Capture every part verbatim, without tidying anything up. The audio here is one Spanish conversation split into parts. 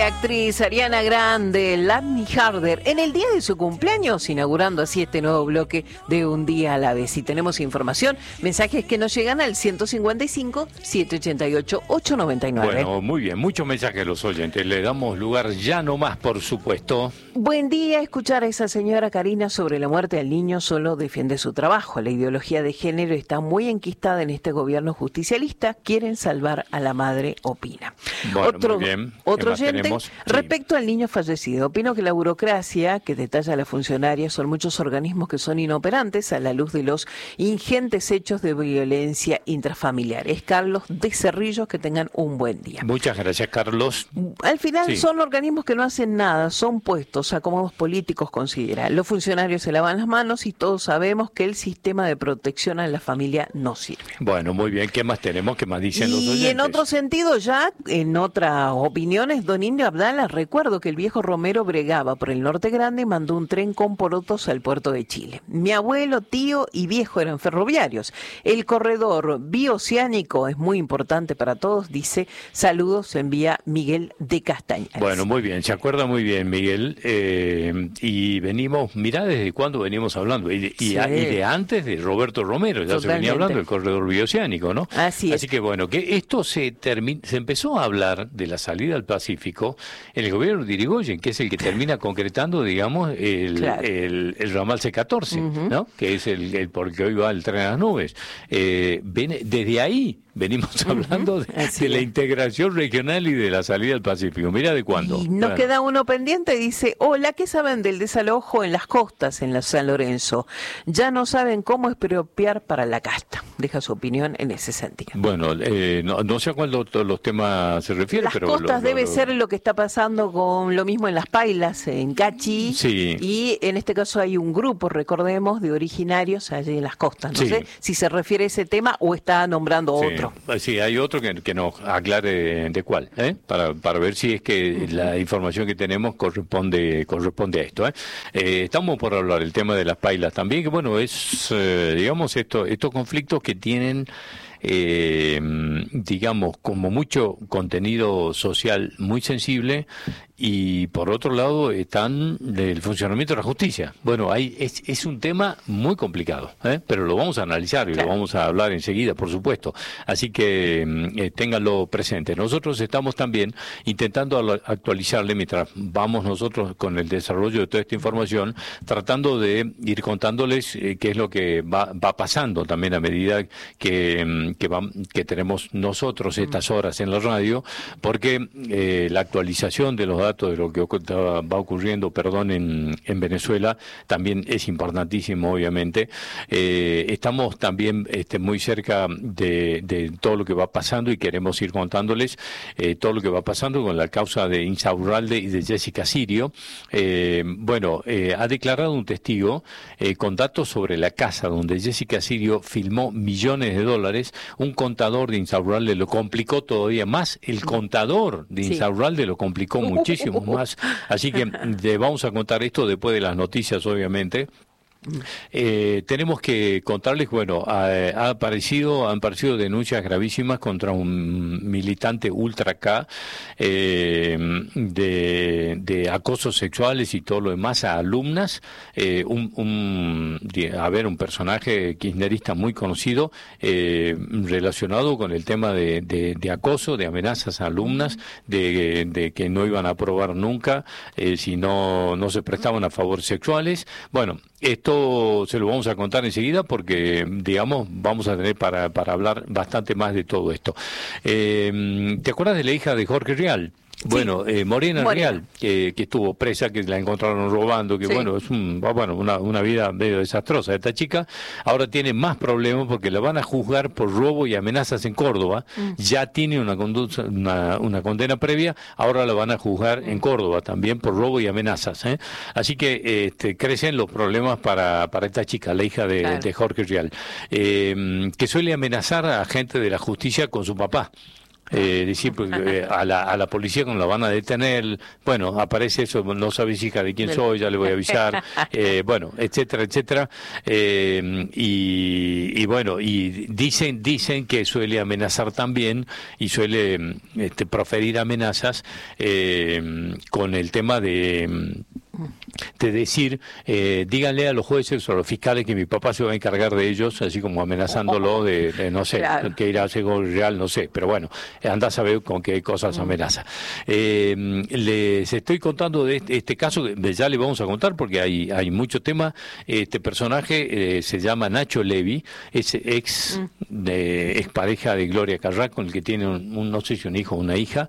actriz Ariana Grande, Love Me Harder, en el día de su cumpleaños, inaugurando así este nuevo bloque de Un Día a la Vez. Y tenemos información, mensajes que nos llegan al ciento cincuenta y cinco, setecientos ochenta y ocho, ochocientos noventa y nueve. Bueno, muy bien, muchos mensajes a los oyentes. Le damos lugar ya nomás, por supuesto. Buen día. Escuchar a esa señora Karina sobre la muerte del niño solo defiende su trabajo. La ideología de género está muy enquistada en este gobierno justicialista. Quieren salvar a la madre, opina. Bueno, otro muy bien. otro oyente, tenemos? Sí. Respecto al niño fallecido, opino que la burocracia que detalla la funcionaria son muchos organismos que son inoperantes a la luz de los ingentes hechos de violencia intrafamiliar. Es Carlos de Cerrillos, que tengan un buen día. Muchas gracias, Carlos. Al final Sí. son organismos que no hacen nada, son puestos, acomodos políticos, considera. Los funcionarios se lavan las manos y todos sabemos que el sistema de protección a la familia no sirve. Bueno, muy bien. ¿Qué más tenemos? ¿Qué más dicen los oyentes? Y en otro sentido, ya en otras opiniones, don Indio Abdala, recuerdo que el viejo Romero bregaba por el Norte Grande y mandó un tren con porotos al puerto de Chile. Mi abuelo, tío y viejo eran ferroviarios. El corredor bioceánico es muy importante para todos, dice. Saludos, envía Miguel de Castañares. Bueno, muy bien, se acuerda muy bien, Miguel. Eh, y venimos, mirá desde cuándo venimos hablando. Y de, y, Sí. a- y de antes de Roberto Romero, ya Totalmente. se venía hablando del corredor bioceánico, ¿no? Así es. Así que bueno, que esto se termi- se empezó a hablar de la salida al Pacífico en el gobierno de Irigoyen, que es el que termina concretando, digamos, el, Claro. el, el ramal C catorce, Ujú. ¿no? Que es el, el por el que hoy va el tren a las nubes. Eh, ven- desde ahí venimos hablando de, Así de la es. integración regional y de la salida al Pacífico. Mira de cuándo. Y nos Bueno. queda uno pendiente, dice, hola, ¿qué saben del desalojo en las costas, en la San Lorenzo? Ya no saben cómo expropiar para la casta. Deja su opinión en ese sentido. Bueno, eh, no, no sé a cuál de los- los temas se refiere, Las pero... costas lo- debe lo- ser lo que está pasando con lo mismo en Las Pailas, en Cachi, Sí. y en este caso hay un grupo, recordemos, de originarios allí en las costas. No Sí. sé si se refiere a ese tema o está nombrando Sí, otro. Sí, hay otro que, que nos aclare de cuál, ¿eh? para, para ver si es que la información que tenemos corresponde corresponde a esto. ¿eh? Eh, estamos por hablar el tema de las pailas también, que bueno, es, eh, digamos, esto, estos conflictos que tienen... Eh, digamos, como mucho contenido social muy sensible, y por otro lado están el funcionamiento de la justicia. Bueno, hay, es, es un tema muy complicado, ¿eh? Pero lo vamos a analizar y Claro. lo vamos a hablar enseguida, por supuesto. Así que eh, ténganlo presente. Nosotros estamos también intentando al- actualizarle mientras vamos nosotros con el desarrollo de toda esta información, tratando de ir contándoles eh, qué es lo que va, va pasando también a medida que, mm, que, va- que tenemos nosotros estas horas en la radio, porque eh, la actualización de los datos de lo que ocu- va ocurriendo, perdón, en, en Venezuela también es importantísimo, obviamente. Eh, estamos también este, muy cerca de, de todo lo que va pasando y queremos ir contándoles eh, todo lo que va pasando con la causa de Insaurralde y de Jessica Sirio. Eh, bueno, eh, ha declarado un testigo eh, con datos sobre la casa donde Jessica Sirio filmó millones de dólares. Un contador de Insaurralde lo complicó todavía más. El contador de Sí. Insaurralde lo complicó muchísimo más. Así que le vamos a contar esto después de las noticias, obviamente. Eh, tenemos que contarles, bueno, ha, ha aparecido, han aparecido denuncias gravísimas contra un militante ultra K eh, de, de acosos sexuales y todo lo demás a alumnas. Eh, un, un, de- a ver, un personaje kirchnerista muy conocido eh, relacionado con el tema de, de, de acoso, de amenazas a alumnas, de, de que no iban a aprobar nunca eh, si no, no se prestaban a favores sexuales. Bueno, esto se lo vamos a contar enseguida porque, digamos, vamos a tener para, para hablar bastante más de todo esto. Eh, ¿te acuerdas de la hija de Jorge Rial? Bueno, eh, Morena, Morena. Rial, que, que estuvo presa, que la encontraron robando, que Sí. bueno, es un, bueno, una, una vida medio desastrosa. Esta chica ahora tiene más problemas porque la van a juzgar por robo y amenazas en Córdoba. Mm. Ya tiene una, conducta, una, una condena previa, ahora la van a juzgar en Córdoba también por robo y amenazas. ¿eh? Así que este, crecen los problemas para, para esta chica, la hija de, Claro. de Jorge Rial, eh, que suele amenazar a gente de la justicia con su papá. Eh, decir, pues, eh, a, la, a la policía cuando la van a detener, bueno, aparece eso, no sabes hija de quién soy, ya le voy a avisar, eh, bueno, etcétera, etcétera. Eh, y, y bueno, y dicen, dicen que suele amenazar también y suele este, proferir amenazas eh, con el tema de... de decir, eh, díganle a los jueces o a los fiscales que mi papá se va a encargar de ellos, así como amenazándolo de, de no sé, claro, que irá a ser real, no sé, pero bueno, anda a saber con qué cosas amenaza. Eh, les estoy contando de este, este caso, que ya le vamos a contar porque hay, hay mucho tema. Este personaje eh, se llama Nacho Levi, es ex, de, ex pareja de Gloria Carrá, con el que tiene un, un no sé si un hijo o una hija.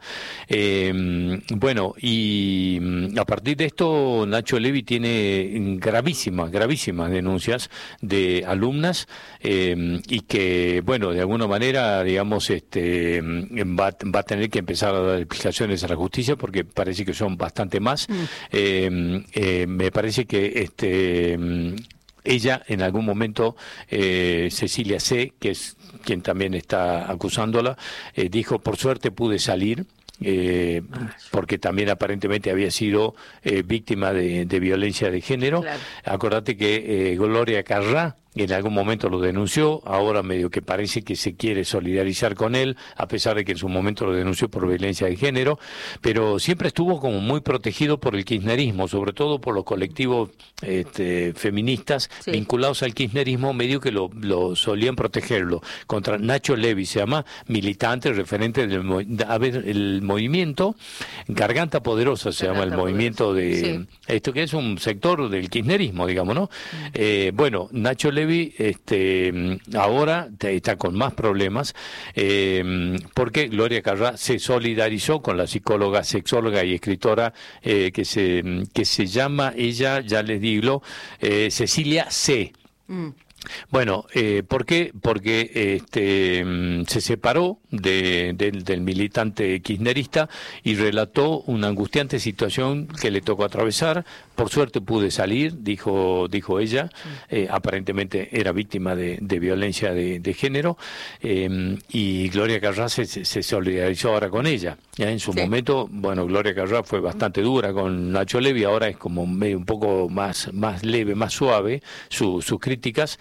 Eh, bueno, y a partir de esto Nacho Levi tiene gravísimas, gravísimas denuncias de alumnas eh, y que, bueno, de alguna manera, digamos, este va, va a tener que empezar a dar explicaciones a la justicia porque parece que son bastante más. Mm. Eh, eh, me parece que este ella en algún momento, eh, Cecilia C., que es quien también está acusándola, eh, dijo, por suerte pude salir. Eh, porque también aparentemente había sido eh, víctima de, de violencia de género. Claro. Acordate que eh, Gloria Carrá en algún momento lo denunció, ahora medio que parece que se quiere solidarizar con él, a pesar de que en su momento lo denunció por violencia de género, pero siempre estuvo como muy protegido por el kirchnerismo, sobre todo por los colectivos este, feministas sí. vinculados al kirchnerismo, medio que lo, lo solían protegerlo. Contra Nacho Levi se llama, militante, referente del a ver, el movimiento Garganta Poderosa, se Garganta llama el Poderosa. Movimiento de sí. esto que es un sector del kirchnerismo, digamos, ¿no? Mm. Eh, bueno, Nacho Levi Levi este, ahora está con más problemas eh, porque Gloria Carrá se solidarizó con la psicóloga, sexóloga y escritora eh, que se que se llama ella, ya les digo, eh, Cecilia C. Mm. Bueno, eh, ¿por qué? Porque este, se separó de, de, del militante kirchnerista y relató una angustiante situación que le tocó atravesar. Por suerte pude salir, dijo dijo ella. Eh, aparentemente era víctima de, de violencia de, de género eh, y Gloria Carrá se, se solidarizó ahora con ella. Ya en su sí. momento, bueno, Gloria Carrá fue bastante dura con Nacho Levi, ahora es como medio un poco más más leve, más suave su, sus críticas.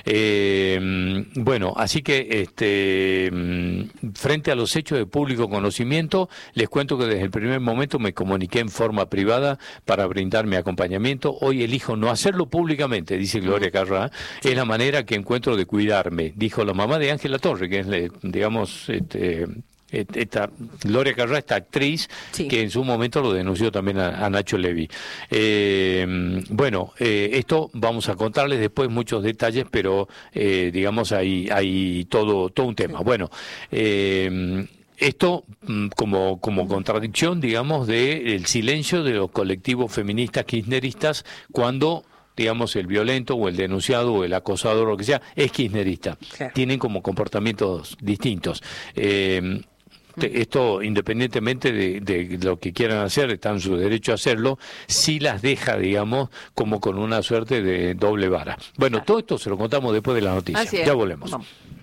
Eh, bueno, así que este frente a los hechos de público conocimiento, les cuento que desde el primer momento me comuniqué en forma privada para brindarme acompañamiento. Hoy elijo no hacerlo públicamente, dice Gloria Carrá, sí. es la manera que encuentro de cuidarme, dijo la mamá de Ángela Torre, que es, digamos, este... esta Gloria Carrá, esta actriz sí. que en su momento lo denunció también a, a Nacho Levi. Eh, bueno, eh, esto vamos a contarles después muchos detalles, pero eh, digamos hay hay todo todo un tema. Sí. Bueno, eh, esto como como contradicción, digamos, de el silencio de los colectivos feministas kirchneristas cuando digamos, el violento o el denunciado o el acosador o lo que sea, es kirchnerista. Claro. Tienen como comportamientos distintos. Eh, Esto, independientemente de, de lo que quieran hacer, está en su derecho a hacerlo, sí las deja, digamos, como con una suerte de doble vara. Bueno, todo esto se lo contamos después de la noticia. Ya volvemos. Vamos.